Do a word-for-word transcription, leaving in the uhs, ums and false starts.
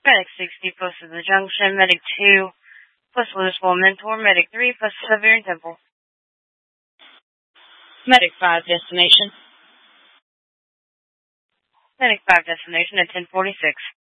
Medic sixty, post to the junction. Medic two, post to Louisville Mentor. Medic three, post to Siberian Temple. Medic five, destination. Medic five, destination at ten forty-six.